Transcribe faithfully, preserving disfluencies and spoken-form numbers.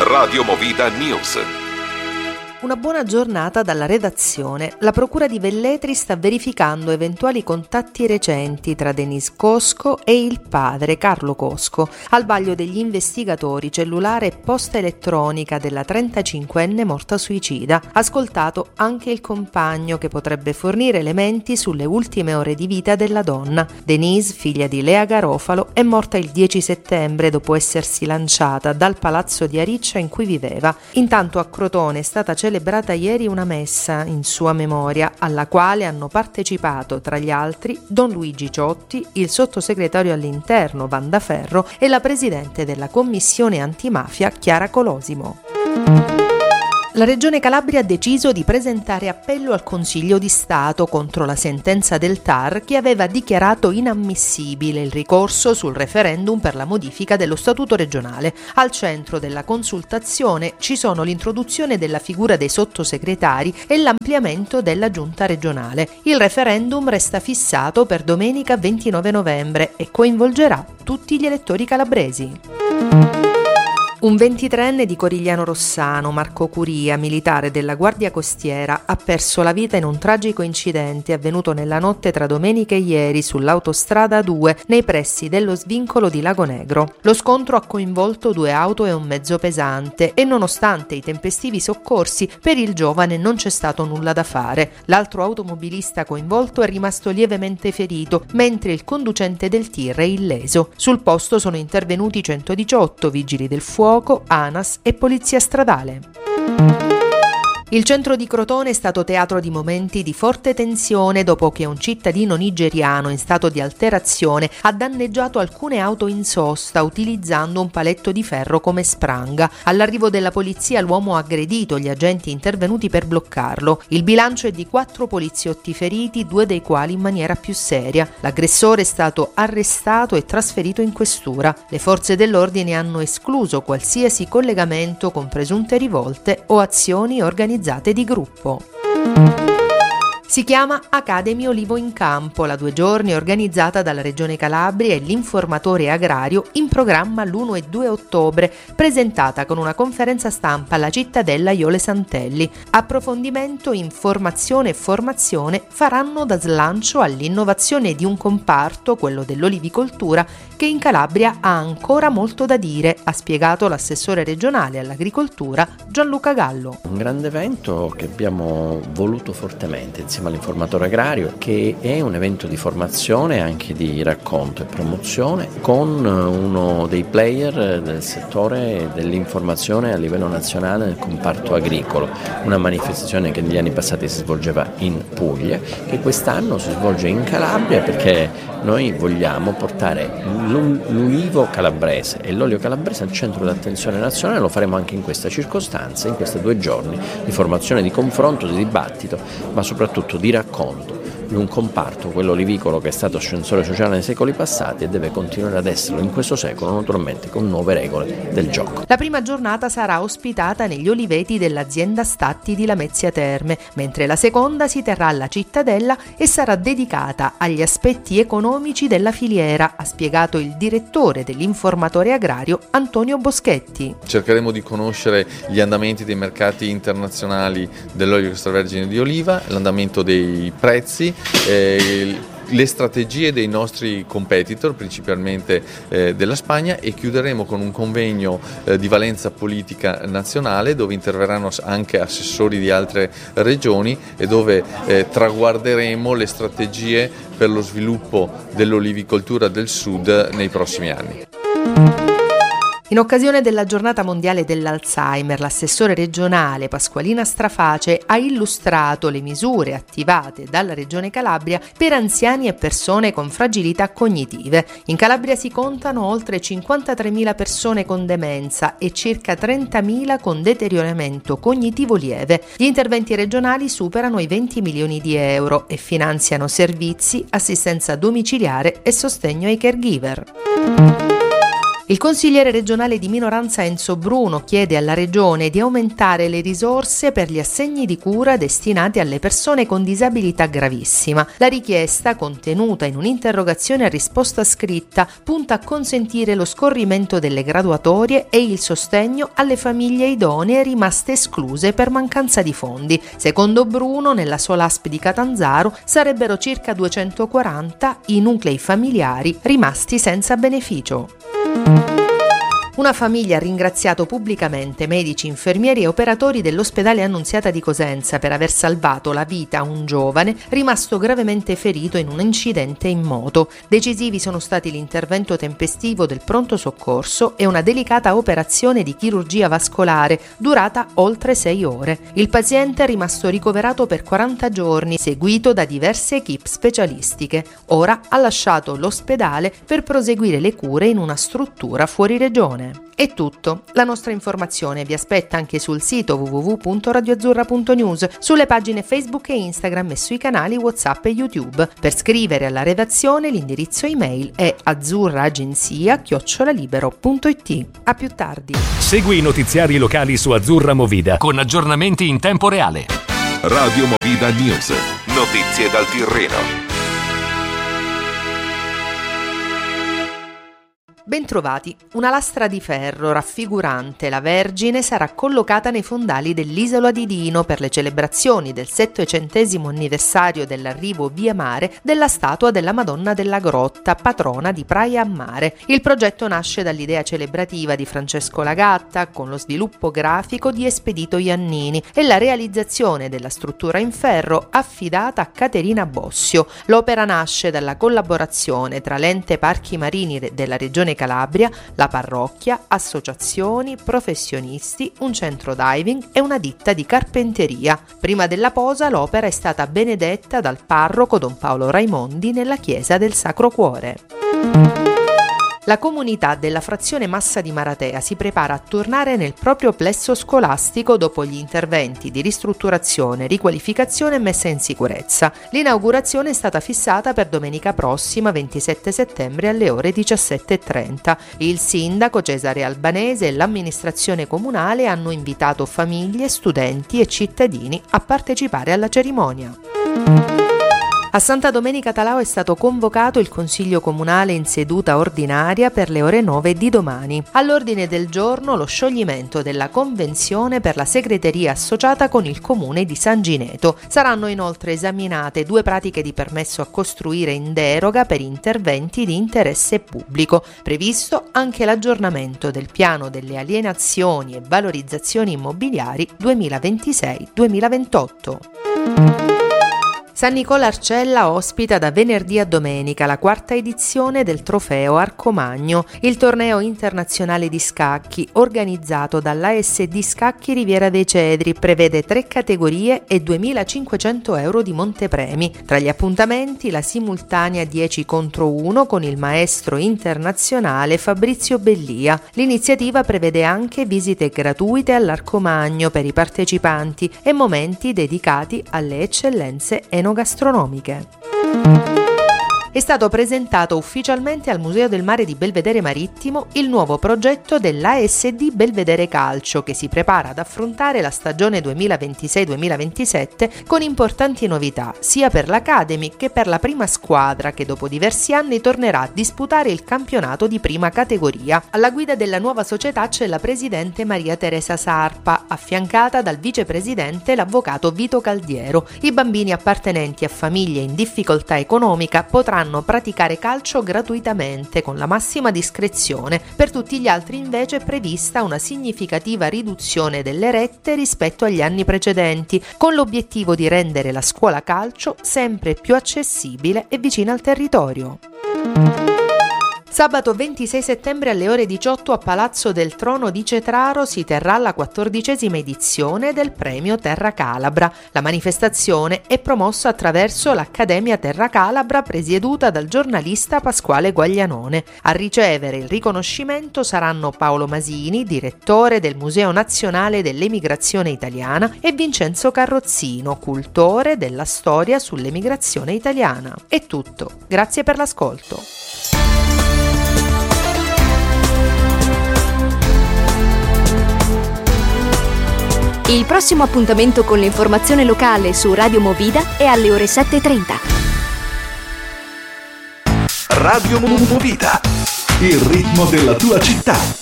Radio Movida News. Una buona giornata dalla redazione. La Procura di Velletri sta verificando eventuali contatti recenti tra Denise Cosco e il padre Carlo Cosco. Al vaglio degli investigatori cellulare e posta elettronica della trentacinquenne morta suicida. Ascoltato anche il compagno che potrebbe fornire elementi sulle ultime ore di vita della donna. Denise, figlia di Lea Garofalo, è morta il dieci settembre dopo essersi lanciata dal palazzo di Ariccia in cui viveva. Intanto a Crotone è stata celebrata celebrata ieri una messa in sua memoria, alla quale hanno partecipato tra gli altri Don Luigi Ciotti, il sottosegretario all'interno Wanda Ferro e la presidente della commissione antimafia Chiara Colosimo. La Regione Calabria ha deciso di presentare appello al Consiglio di Stato contro la sentenza del T A R che aveva dichiarato inammissibile il ricorso sul referendum per la modifica dello Statuto regionale. Al centro della consultazione ci sono l'introduzione della figura dei sottosegretari e l'ampliamento della giunta regionale. Il referendum resta fissato per domenica ventinove novembre e coinvolgerà tutti gli elettori calabresi. Un ventitreenne di Corigliano Rossano, Marco Curia, militare della Guardia Costiera, ha perso la vita in un tragico incidente avvenuto nella notte tra domenica e ieri sull'autostrada due nei pressi dello svincolo di Lago Negro. Lo scontro ha coinvolto due auto e un mezzo pesante e nonostante i tempestivi soccorsi, per il giovane non c'è stato nulla da fare. L'altro automobilista coinvolto è rimasto lievemente ferito, mentre il conducente del tir è illeso. Sul posto sono intervenuti centodiciotto vigili del fuoco, ANAS e Polizia Stradale. Il centro di Crotone è stato teatro di momenti di forte tensione dopo che un cittadino nigeriano in stato di alterazione ha danneggiato alcune auto in sosta utilizzando un paletto di ferro come spranga. All'arrivo della polizia l'uomo ha aggredito gli agenti intervenuti per bloccarlo. Il bilancio è di quattro poliziotti feriti, due dei quali in maniera più seria. L'aggressore è stato arrestato e trasferito in questura. Le forze dell'ordine hanno escluso qualsiasi collegamento con presunte rivolte o azioni organizzate di gruppo. Si chiama Academy Olivo in Campo, la due giorni organizzata dalla Regione Calabria e l'Informatore Agrario, in programma l'primo e due ottobre, presentata con una conferenza stampa alla Cittadella Iole Santelli. Approfondimento, informazione e formazione faranno da slancio all'innovazione di un comparto, quello dell'olivicoltura, che in Calabria ha ancora molto da dire, ha spiegato l'assessore regionale all'agricoltura Gianluca Gallo. Un grande evento che abbiamo voluto fortemente insieme all'Informatore Agrario, che è un evento di formazione, anche di racconto e promozione, con uno dei player del settore dell'informazione a livello nazionale nel comparto agricolo, una manifestazione che negli anni passati si svolgeva in Puglia, che quest'anno si svolge in Calabria, perché noi vogliamo portare l'ulivo calabrese e l'olio calabrese al centro d'attenzione nazionale. Lo faremo anche in questa circostanza, in questi due giorni di formazione, di confronto, di dibattito, ma soprattutto di racconto di un comparto, quello olivicolo, che è stato ascensore sociale nei secoli passati e deve continuare ad esserlo in questo secolo, naturalmente con nuove regole del gioco. La prima giornata sarà ospitata negli oliveti dell'azienda Statti di Lamezia Terme, mentre la seconda si terrà alla Cittadella e sarà dedicata agli aspetti economici della filiera, ha spiegato il direttore dell'Informatore Agrario Antonio Boschetti. Cercheremo di conoscere gli andamenti dei mercati internazionali dell'olio extravergine di oliva, l'andamento dei prezzi, eh, le strategie dei nostri competitor, principalmente eh, della Spagna, e chiuderemo con un convegno eh, di valenza politica nazionale dove interverranno anche assessori di altre regioni e dove eh, traguarderemo le strategie per lo sviluppo dell'olivicoltura del Sud nei prossimi anni. In occasione della giornata mondiale dell'Alzheimer, l'assessore regionale Pasqualina Straface ha illustrato le misure attivate dalla Regione Calabria per anziani e persone con fragilità cognitive. In Calabria si contano oltre cinquantatremila persone con demenza e circa trentamila con deterioramento cognitivo lieve. Gli interventi regionali superano i venti milioni di euro e finanziano servizi, assistenza domiciliare e sostegno ai caregiver. Il consigliere regionale di minoranza Enzo Bruno chiede alla Regione di aumentare le risorse per gli assegni di cura destinati alle persone con disabilità gravissima. La richiesta, contenuta in un'interrogazione a risposta scritta, punta a consentire lo scorrimento delle graduatorie e il sostegno alle famiglie idonee rimaste escluse per mancanza di fondi. Secondo Bruno, nella sola A S P di Catanzaro sarebbero circa duecentoquaranta i nuclei familiari rimasti senza beneficio. Una famiglia ha ringraziato pubblicamente medici, infermieri e operatori dell'ospedale Annunziata di Cosenza per aver salvato la vita a un giovane rimasto gravemente ferito in un incidente in moto. Decisivi sono stati l'intervento tempestivo del pronto soccorso e una delicata operazione di chirurgia vascolare durata oltre sei ore. Il paziente è rimasto ricoverato per quaranta giorni, seguito da diverse equip specialistiche. Ora ha lasciato l'ospedale per proseguire le cure in una struttura fuori regione. È tutto. La nostra informazione vi aspetta anche sul sito w w w punto radio azzurra punto news, sulle pagine Facebook e Instagram e sui canali WhatsApp e YouTube. Per scrivere alla redazione l'indirizzo email è azzurraagenzia chiocciola libero punto it. A più tardi. Segui i notiziari locali su Azzurra Movida con aggiornamenti in tempo reale. Radio Movida News. Notizie dal Tirreno. Bentrovati. Una lastra di ferro raffigurante la Vergine sarà collocata nei fondali dell'isola di Dino per le celebrazioni del settecentesimo anniversario dell'arrivo via mare della statua della Madonna della Grotta, patrona di Praia a Mare. Il progetto nasce dall'idea celebrativa di Francesco Lagatta, con lo sviluppo grafico di Espedito Iannini e la realizzazione della struttura in ferro affidata a Caterina Bossio. L'opera nasce dalla collaborazione tra l'ente Parchi Marini della Regione Calabria, la parrocchia, associazioni, professionisti, un centro diving e una ditta di carpenteria. Prima della posa l'opera è stata benedetta dal parroco Don Paolo Raimondi nella chiesa del Sacro Cuore. La comunità della frazione Massa di Maratea si prepara a tornare nel proprio plesso scolastico dopo gli interventi di ristrutturazione, riqualificazione e messa in sicurezza. L'inaugurazione è stata fissata per domenica prossima, ventisette settembre, alle ore diciassette e trenta. Il sindaco Cesare Albanese e l'amministrazione comunale hanno invitato famiglie, studenti e cittadini a partecipare alla cerimonia. A Santa Domenica Talao è stato convocato il Consiglio Comunale in seduta ordinaria per le ore nove di domani. All'ordine del giorno lo scioglimento della convenzione per la segreteria associata con il Comune di San Gineto. Saranno inoltre esaminate due pratiche di permesso a costruire in deroga per interventi di interesse pubblico. Previsto anche l'aggiornamento del piano delle alienazioni e valorizzazioni immobiliari duemilaventisei duemilaventotto. San Nicola Arcella ospita da venerdì a domenica la quarta edizione del trofeo Arcomagno, il torneo internazionale di scacchi organizzato dall'A S D Scacchi Riviera dei Cedri. Prevede tre categorie e duemilacinquecento euro di montepremi. Tra gli appuntamenti la simultanea dieci contro uno con il maestro internazionale Fabrizio Bellia. L'iniziativa prevede anche visite gratuite all'Arcomagno per i partecipanti e momenti dedicati alle eccellenze enogastronomiche. È stato presentato ufficialmente al Museo del Mare di Belvedere Marittimo il nuovo progetto dell'A S D Belvedere Calcio, che si prepara ad affrontare la stagione duemilaventisei duemilaventisette con importanti novità sia per l'Academy che per la prima squadra, che dopo diversi anni tornerà a disputare il campionato di prima categoria. Alla guida della nuova società c'è la presidente Maria Teresa Sarpa, affiancata dal vicepresidente l'avvocato Vito Caldiero. I bambini appartenenti a famiglie in difficoltà economica potranno praticare calcio gratuitamente con la massima discrezione. Per tutti gli altri invece è prevista una significativa riduzione delle rette rispetto agli anni precedenti, con l'obiettivo di rendere la scuola calcio sempre più accessibile e vicina al territorio. Sabato ventisei settembre alle ore diciotto a Palazzo del Trono di Cetraro si terrà la quattordicesima edizione del Premio Terra Calabra. La manifestazione è promossa attraverso l'Accademia Terra Calabra presieduta dal giornalista Pasquale Guaglianone. A ricevere il riconoscimento saranno Paolo Masini, direttore del Museo Nazionale dell'Emigrazione Italiana, e Vincenzo Carrozzino, cultore della storia sull'emigrazione italiana. È tutto. Grazie per l'ascolto. Il prossimo appuntamento con l'informazione locale su Radio Movida è alle ore sette e trenta. Radio Movida, il ritmo della tua città.